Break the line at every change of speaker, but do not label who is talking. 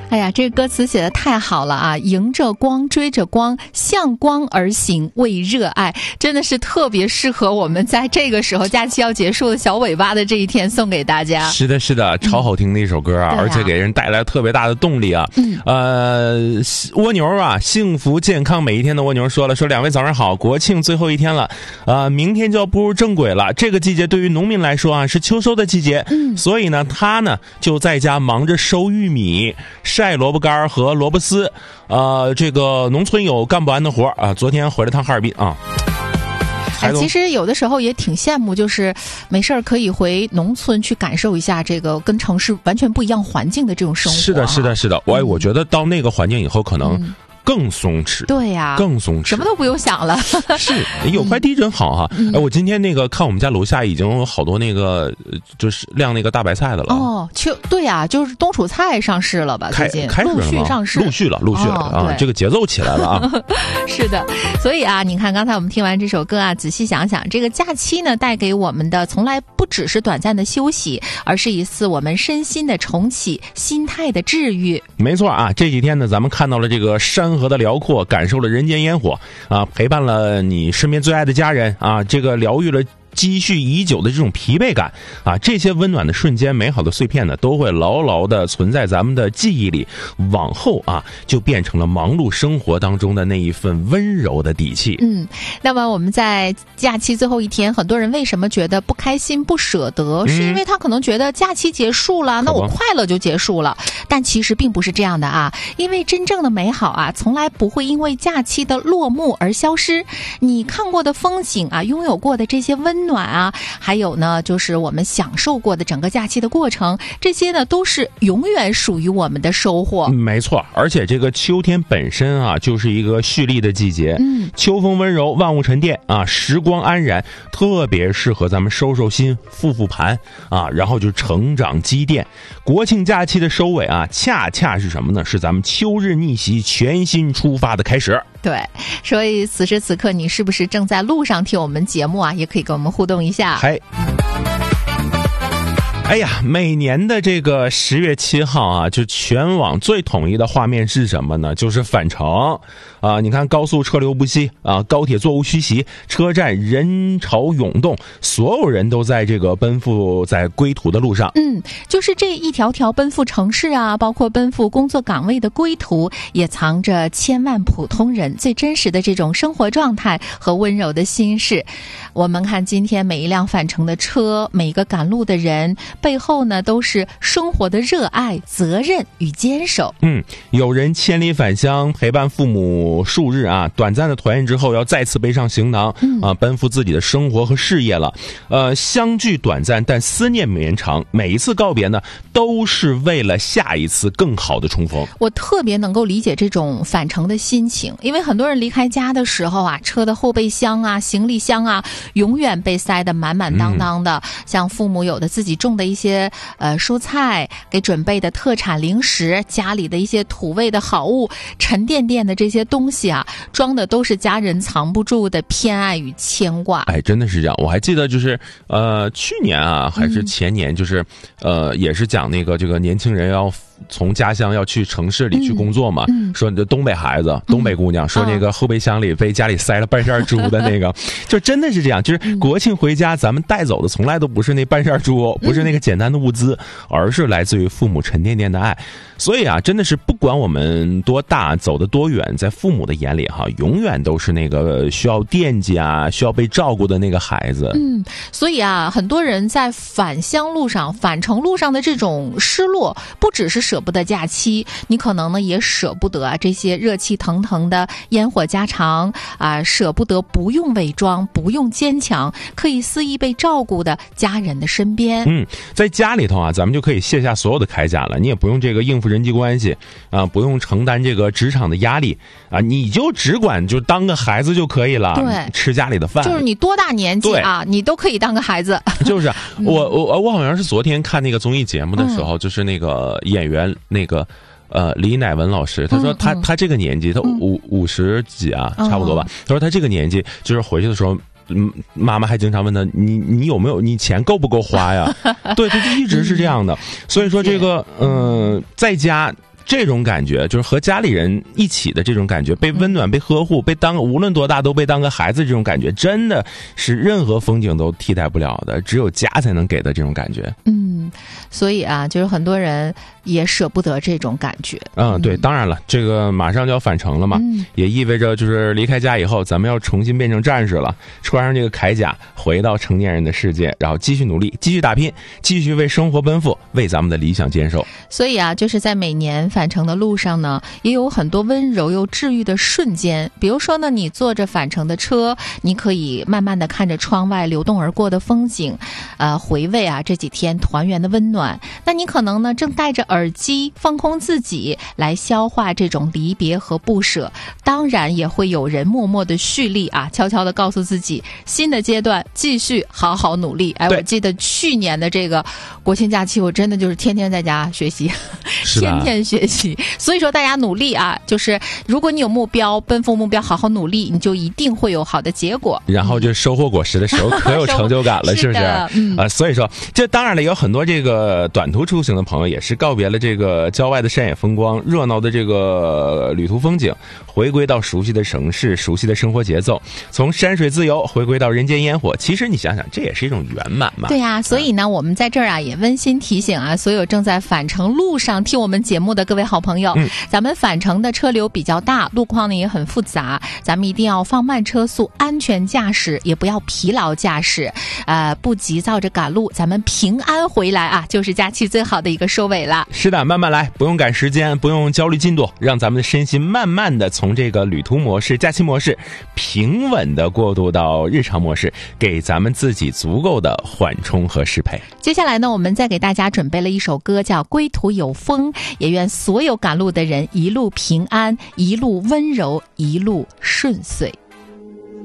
哎呀，这个歌词写得太好了啊！迎着光，追着光，向光而行，为热爱，真的是特别适合我们在这个时候假期要结束的小尾巴的这一天送给大家。
是的，是的，超好听的一首歌啊，而且给人带来特别大的动力啊。蜗牛啊，幸福健康每一天的蜗牛说了，说两位早上好，国庆最后一天了，明天就要步入正轨了。这个季节对于农民来说啊，是秋收的季节，所以呢，他呢就在家忙着收玉米、晒萝卜干和萝卜丝，这个农村有干不完的活啊。昨天回了趟哈尔滨啊。
其实有的时候也挺羡慕，就是没事儿可以回农村去感受一下这个跟城市完全不一样环境的这种生活。
是的，是的，是的。我觉得到那个环境以后，可能更松弛。
对呀，
更松弛，
什么都不用想了。
是，有快递真好哈。我今天那个看我们家楼下已经有好多那个就是晾那个大白菜的了。
哦，对呀，就是冬储菜上市了吧？最近
开始了吗？
陆续上市，
陆续了啊！这个节奏起来了啊！
是的，所以啊，你看刚才我们听完这首歌啊，仔细想想，这个假期呢，带给我们的从来不只是短暂的休息，而是一次我们身心的重启、心态的治愈。
没错啊，这几天呢，咱们看到了这个山河的辽阔，感受了人间烟火啊，陪伴了你身边最爱的家人啊，这个疗愈了积蓄已久的这种疲惫感啊，这些温暖的瞬间、美好的碎片呢，都会牢牢的存在咱们的记忆里，往后啊，就变成了忙碌生活当中的那一份温柔的底气。
那么我们在假期最后一天，很多人为什么觉得不开心、不舍得？是因为他可能觉得假期结束了，那我快乐就结束了。但其实并不是这样的啊，因为真正的美好啊，从来不会因为假期的落幕而消失。你看过的风景啊，拥有过的这些温暖啊，还有呢，就是我们享受过的整个假期的过程，这些呢都是永远属于我们的收获。
没错，而且这个秋天本身啊，就是一个蓄力的季节。秋风温柔，万物沉淀啊，时光安然，特别适合咱们收收心、复盘啊，然后就成长积淀。国庆假期的收尾啊，恰恰是什么呢？是咱们秋日逆袭、全新出发的开始。
对，所以此时此刻你是不是正在路上听我们节目啊？也可以跟我们互动一下。
哎呀，每年的这个10月7号啊，就全网最统一的画面是什么呢？就是返程啊！你看高速车流不息啊，高铁座无虚席，车站人潮涌动，所有人都在这个奔赴在归途的路上。
就是这一条条奔赴城市啊，包括奔赴工作岗位的归途，也藏着千万普通人最真实的这种生活状态和温柔的心事。我们看今天每一辆返程的车，每一个赶路的人，背后呢都是生活的热爱、责任与坚守。
有人千里返乡陪伴父母数日啊，短暂的团圆之后要再次背上行囊啊，奔赴自己的生活和事业了。相聚短暂，但思念绵长。每一次告别呢，都是为了下一次更好的重逢。
我特别能够理解这种返程的心情，因为很多人离开家的时候啊，车的后备箱啊、行李箱啊，永远被塞得满满当当的。像父母有的自己种的一些蔬菜，给准备的特产零食，家里的一些土味的好物，沉甸甸的这些东西啊，装的都是家人藏不住的偏爱与牵挂。
真的是这样。我还记得就是去年啊还是前年，就是也是讲那个这个年轻人要从家乡要去城市里去工作嘛，说你的东北孩子、东北姑娘，说那个后备箱里被家里塞了半扇猪的那个，就真的是这样。就是国庆回家，咱们带走的从来都不是那半扇猪，不是那个简单的物资，而是来自于父母沉甸甸的爱。所以啊，真的是不管我们多大，走得多远，在父母的眼里哈，永远都是那个需要惦记啊、需要被照顾的那个孩子。
所以啊，很多人在返乡路上、返程路上的这种失落，不只是舍不得假期，你可能呢也舍不得啊这些热气腾腾的烟火家常啊，舍不得不用伪装、不用坚强，可以肆意被照顾的家人的身边。
在家里头啊，咱们就可以卸下所有的铠甲了，你也不用这个应付人际关系啊，不用承担这个职场的压力啊，你就只管就当个孩子就可以了。
对，
吃家里的饭，
就是你多大年纪啊，你都可以当个孩子。
就是我好像是昨天看那个综艺节目的时候，就是那个演员那个李乃文老师，他说他这个年纪，他50几啊，差不多吧。他说他这个年纪就是回去的时候，妈妈还经常问他，你有没有，你钱够不够花呀？对，他就一直是这样的。所以说这个在家这种感觉，就是和家里人一起的这种感觉，被温暖、被呵护、被当无论多大都被当个孩子，这种感觉真的是任何风景都替代不了的，只有家才能给的这种感觉。
所以啊，就是很多人也舍不得这种感觉。
对，当然了，这个马上就要返程了嘛，也意味着就是离开家以后，咱们要重新变成战士了，穿上这个铠甲，回到成年人的世界，然后继续努力，继续打拼，继续为生活奔赴，为咱们的理想坚守。
所以啊，就是在每年返程的路上呢，也有很多温柔又治愈的瞬间。比如说呢，你坐着返程的车，你可以慢慢的看着窗外流动而过的风景，回味啊这几天团圆的温暖。那你可能呢正戴着耳机放空自己来消化这种离别和不舍，当然也会有人默默的蓄力啊，悄悄的告诉自己新的阶段继续好好努力。我记得去年的这个国庆假期，我真的就是天天在家学习，天天学习。所以说大家努力啊，就是如果你有目标，奔赴目标，好好努力，你就一定会有好的结果。
然后就收获果实的时候可有成就感了，是不是？所以说这当然了，有很多这个短途出行的朋友也是告别了这个郊外的山野风光、热闹的这个旅途风景，回归到熟悉的城市、熟悉的生活节奏，从山水自由回归到人间烟火。其实你想想，这也是一种圆满嘛。
对呀，所以呢，我们在这儿啊也温馨提醒啊，所有正在返程路上听我们节目的各位好朋友，咱们返程的车流比较大，路况呢也很复杂，咱们一定要放慢车速，安全驾驶，也不要疲劳驾驶，不急躁着赶路，咱们平安回来啊，就是假期最好的一个收尾了。
是的，慢慢来，不用赶时间，不用焦虑进度，让咱们的身心慢慢的从这个旅途模式、假期模式平稳的过渡到日常模式，给咱们自己足够的缓冲和适配。
接下来呢，我们再给大家准备了一首歌，叫《归途有风》，也愿所有赶路的人一路平安，一路温柔，一路顺遂。